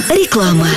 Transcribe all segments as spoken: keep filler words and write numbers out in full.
Реклама.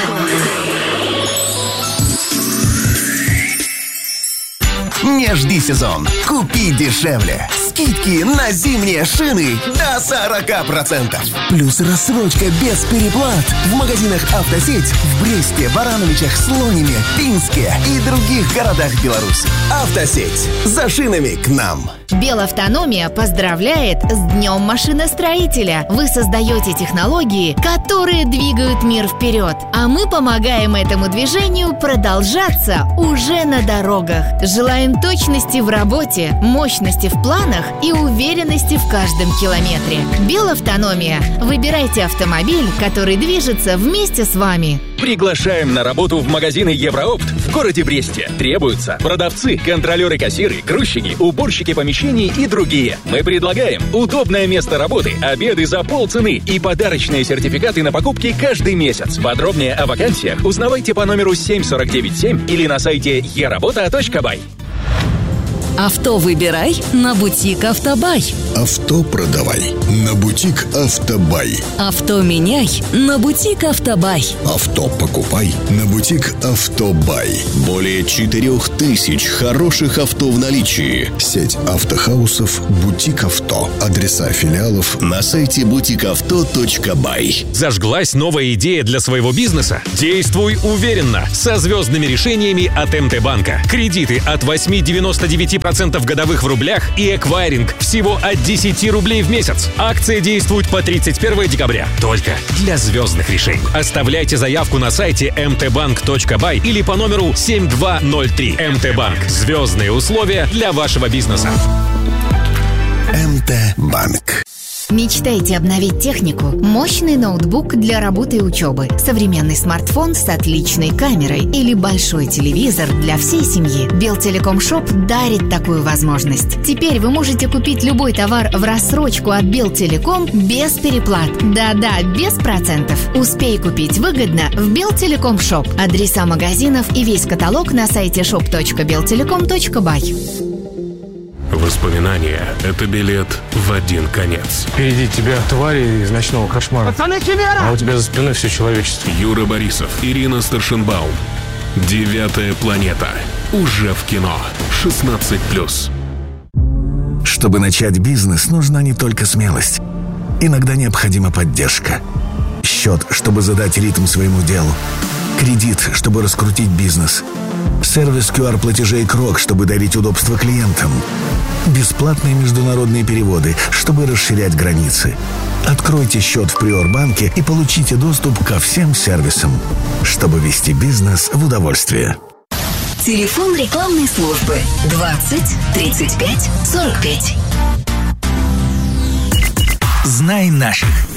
Не жди сезон. Купи дешевле. Скидки на зимние шины до сорок процентов. Плюс рассрочка без переплат в магазинах «Автосеть» в Бресте, Барановичах, Слониме, Пинске и других городах Беларуси. «Автосеть». За шинами к нам. Белавтономия поздравляет с Днем машиностроителя. Вы создаете технологии, которые двигают мир вперед. А мы помогаем этому движению продолжаться уже на дорогах. Желаем точности в работе, мощности в планах и уверенности в каждом километре. Белавтономия. Выбирайте автомобиль, который движется вместе с вами. Приглашаем на работу в магазины Евроопт в городе Бресте. Требуются продавцы, контролеры-кассиры, грузчики, уборщики помещений и другие. Мы предлагаем удобное место работы, обеды за полцены и подарочные сертификаты на покупки каждый месяц. Подробнее о вакансиях узнавайте по номеру семь сорок девять семь или на сайте e работа точка бай. Авто выбирай на бутик «Автобай». Авто продавай на бутик «Автобай». Авто меняй на бутик «Автобай». Авто покупай на бутик «Автобай». Более четырех тысяч хороших авто в наличии. Сеть автохаусов «Бутик Авто». Адреса филиалов на сайте бутик авто точка бай. Зажглась новая идея для своего бизнеса? Действуй уверенно, со звездными решениями от эм тэ банка. Кредиты от восемь целых девяносто девять процентов годовых в рублях и эквайринг всего от десять рублей в месяц. Акция действует по тридцать первого декабря. Только для звездных решений. Оставляйте заявку на сайте эм тэ банк точка бай или по номеру семь два ноль три. эм тэ банк. Звездные условия для вашего бизнеса. эм тэ банк. Мечтаете обновить технику? Мощный ноутбук для работы и учебы, современный смартфон с отличной камерой или большой телевизор для всей семьи. Белтелеком-шоп дарит такую возможность. Теперь вы можете купить любой товар в рассрочку от Белтелеком без переплат. Да-да, без процентов. Успей купить выгодно в Белтелеком-шоп. Адреса магазинов и весь каталог на сайте шоп точка белтелеком точка бай. Воспоминания — это билет в один конец. Впереди тебя твари из ночного кошмара. Пацаны, химера! А у тебя за спиной все человечество. Юра Борисов, Ирина Старшенбаум. «Девятая планета». Уже в кино. шестнадцать плюс. Чтобы начать бизнес, нужна не только смелость. Иногда необходима поддержка. Счет, чтобы задать ритм своему делу. Кредит, чтобы раскрутить бизнес. Сервис ку ар-платежей «Крок», чтобы дарить удобство клиентам. Бесплатные международные переводы, чтобы расширять границы. Откройте счет в Приорбанке и получите доступ ко всем сервисам, чтобы вести бизнес в удовольствие. Телефон рекламной службы двадцать тридцать пять сорок пять. Знай наших.